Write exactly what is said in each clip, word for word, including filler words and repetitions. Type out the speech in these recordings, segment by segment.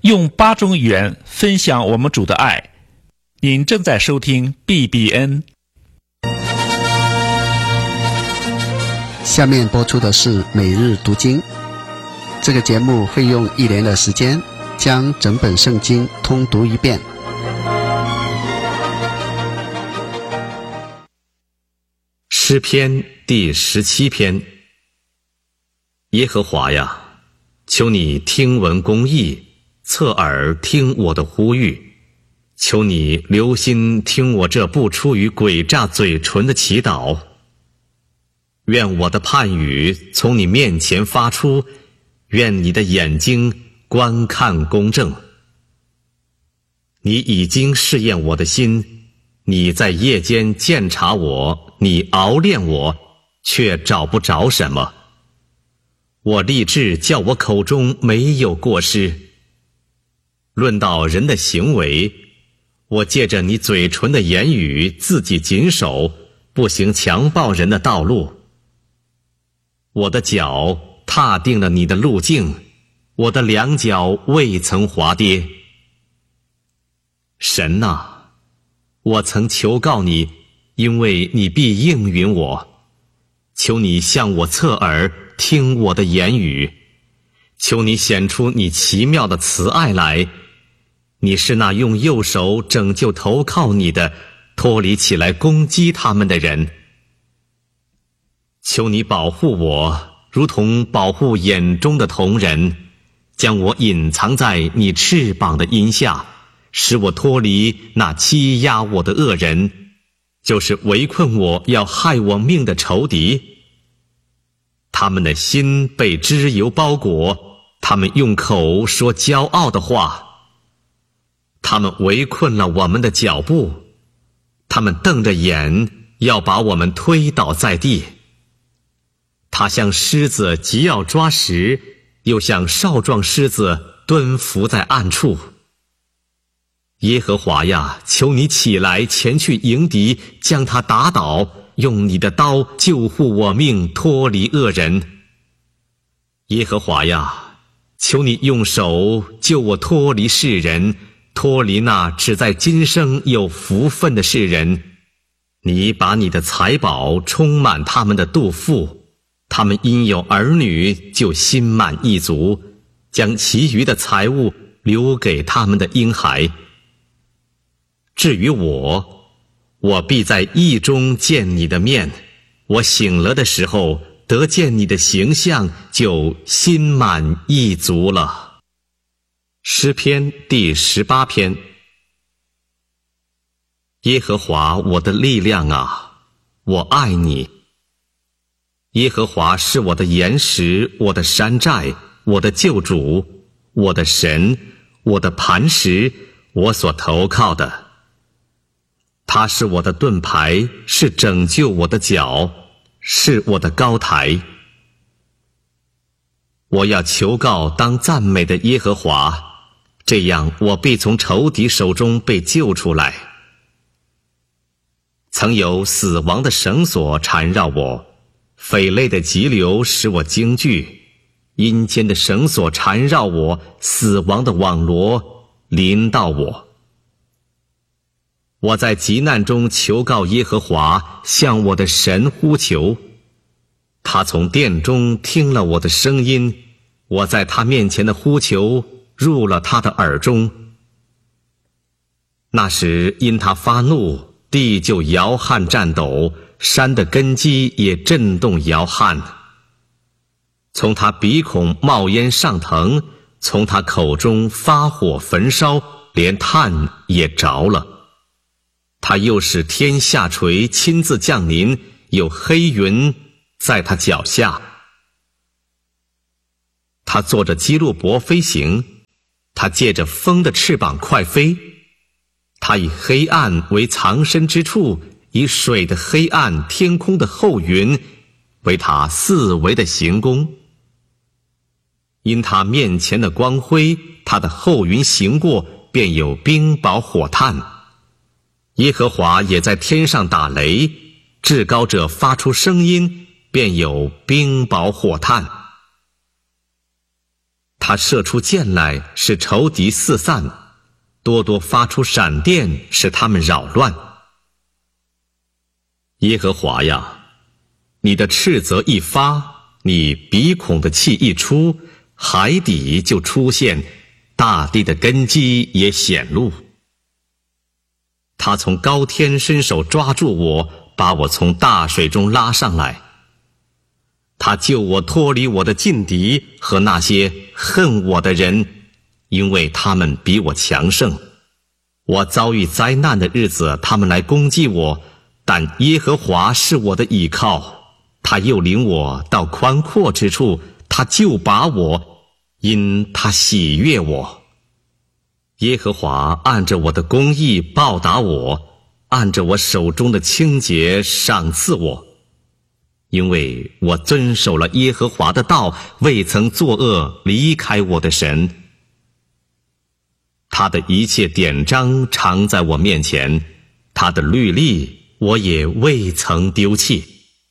用八种语言分享我们主的爱。您正在收听 B B N。 下面播出的是每日读经。这个节目会用一年的时间将整本圣经通读一遍。 诗篇第十七篇。耶和华呀，求你听闻公义，侧耳听我的呼吁，求你留心听我这不出于诡诈嘴唇的祈祷。愿我的判语从你面前发出，愿你的眼睛观看公正。你已经试验我的心，你在夜间鉴察我，你熬炼我，却找不着什么。我立志叫我口中没有过失。论到人的行为，我借着你嘴唇的言语自己谨守，不行强暴人的道路。我的脚踏定了你的路径，我的两脚未曾滑跌。神啊，我曾求告你，因为你必应允我。求你向我侧耳听我的言语，求你显出你奇妙的慈爱来。你是那用右手拯救投靠你的，脱离起来攻击他们的人。求你保护我，如同保护眼中的瞳人，将我隐藏在你翅膀的荫下，使我脱离那欺压我的恶人，就是围困我要害我命的仇敌。他们的心被脂油包裹，他们用口说骄傲的话。他们围困了我们的脚步，他们瞪着眼要把我们推倒在地。他像狮子急要抓食，又像少壮狮子蹲伏在暗处。耶和华呀，求你起来前去迎敌，将他打倒，用你的刀救护我命，脱离恶人。耶和华呀，求你用手救我脱离世人，脱离那只在今生有福分的世人。你把你的财宝充满他们的肚腹，他们因有儿女就心满意足，将其余的财物留给他们的婴孩。至于我，我必在意中见你的面，我醒了的时候得见你的形象，就心满意足了。诗篇第十八篇。耶和华我的力量啊，我爱你。耶和华是我的岩石，我的山寨，我的救主，我的神，我的磐石，我所投靠的。他是我的盾牌，是拯救我的脚，是我的高台。我要求告当赞美的耶和华，这样我必从仇敌手中被救出来。曾有死亡的绳索缠绕我，匪类的急流使我惊惧，阴间的绳索缠绕我，死亡的网罗临到我。我在急难中求告耶和华，向我的神呼求。他从殿中听了我的声音，我在他面前的呼求入了他的耳中。那时因他发怒，地就摇撼颤抖，山的根基也震动摇撼。从他鼻孔冒烟上腾，从他口中发火焚烧，连炭也着了。他又使天下垂，亲自降临，有黑云在他脚下。他坐着基路伯飞行，他借着风的翅膀快飞。他以黑暗为藏身之处，以水的黑暗、天空的厚云为他四围的行宫。因他面前的光辉，他的厚云行过，便有冰雹火炭。耶和华也在天上打雷，至高者发出声音，便有冰雹火炭。 他射出箭来，使仇敌四散，多多发出闪电，使他们扰乱。耶和华呀，你的斥责一发，你鼻孔的气一出，海底就出现，大地的根基也显露。他从高天伸手抓住我，把我从大水中拉上来。他救我脱离我的劲敌和那些恨我的人，因为他们比我强盛。我遭遇灾难的日子，他们来攻击我，但耶和华是我的倚靠，他又领我到宽阔之处，他救拔我，因他喜悦我。耶和华按着我的公义报答我，按着我手中的清洁赏赐我。因为我遵守了耶和华的道，未曾作恶，离开我的神。他的一切典章常在我面前，他的律例我也未曾丢弃。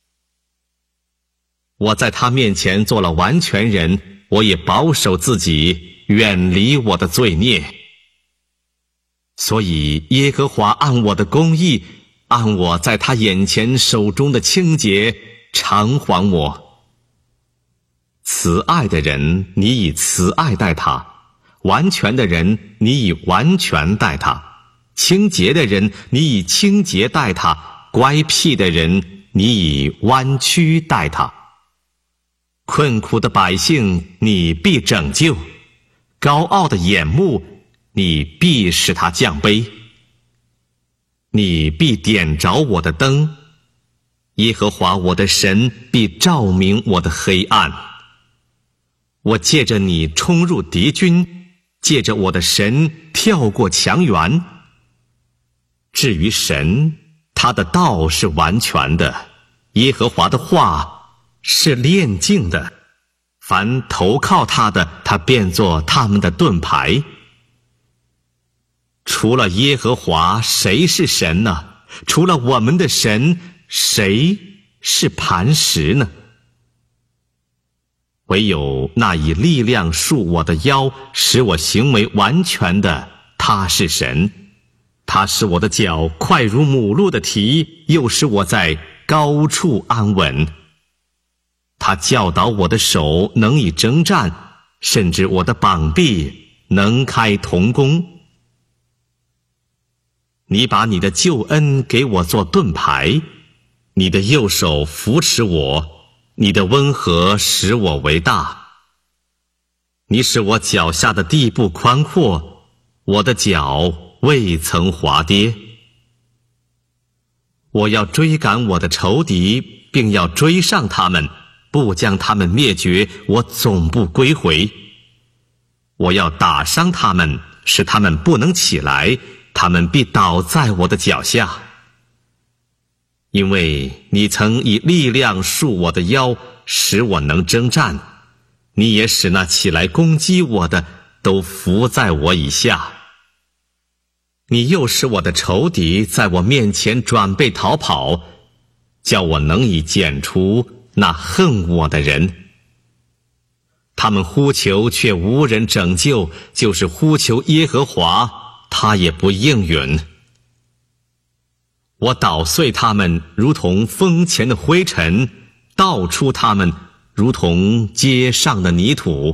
我在他面前做了完全人，我也保守自己，远离我的罪孽。所以耶和华按我的公义，按我在他眼前手中的清洁偿还我。慈爱的人，你以慈爱待他；完全的人，你以完全待他；清洁的人，你以清洁待他；乖僻的人，你以弯曲待他。困苦的百姓，你必拯救；高傲的眼目，你必使他降卑。你必点着我的灯，耶和华我的神必照明我的黑暗。我借着你冲入敌军，借着我的神跳过墙垣。至于神，他的道是完全的，耶和华的话是炼净的，凡投靠他的，他变作他们的盾牌。除了耶和华，谁是神呢？除了我们的神，谁是磐石呢？唯有那以力量束我的腰，使我行为完全的，他是神。他使我的脚快如母鹿的蹄，又使我在高处安稳。他教导我的手能以征战，甚至我的膀臂能开铜弓。你把你的救恩给我做盾牌，你的右手扶持我，你的温和使我为大。你使我脚下的地步宽阔，我的脚未曾滑跌。我要追赶我的仇敌，并要追上他们，不将他们灭绝，我总不归回。我要打伤他们，使他们不能起来，他们必倒在我的脚下。因为你曾以力量束我的腰，使我能征战，你也使那起来攻击我的都伏在我以下。你又使我的仇敌在我面前转背逃跑，叫我能以剪除那恨我的人。他们呼求却无人拯救，就是呼求耶和华，他也不应允。我捣碎他们如同风前的灰尘，倒出他们如同街上的泥土。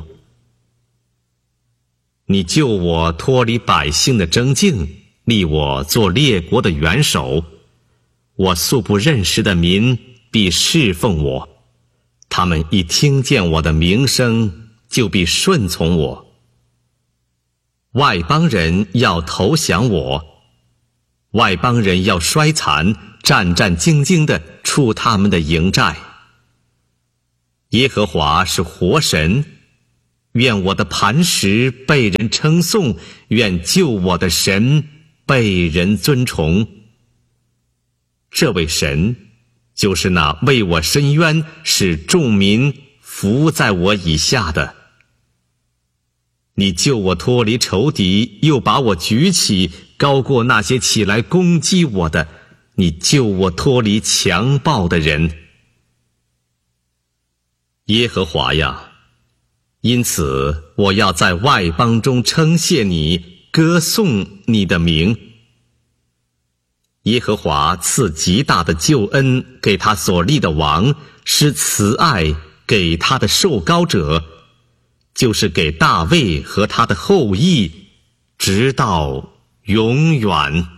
你救我脱离百姓的争竞，立我做列国的元首。我素不认识的民必侍奉我，他们一听见我的名声，就必顺从我。外邦人要投降我，外邦人要衰残，战战兢兢地出他们的营寨。耶和华是活神，愿我的磐石被人称颂，愿救我的神被人尊崇。这位神就是那为我伸冤，使众民伏在我以下的。你救我脱离仇敌，又把我举起，高过那些起来攻击我的。你救我脱离强暴的人。耶和华呀， 因此我要在外邦中称谢你，歌颂你的名。耶和华赐极大的救恩给他所立的王，施慈爱给他的受膏者，就是给大卫和他的后裔，直到永远。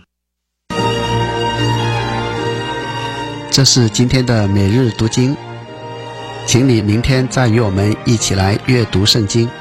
这是今天的每日读经，请你明天再与我们一起来阅读圣经。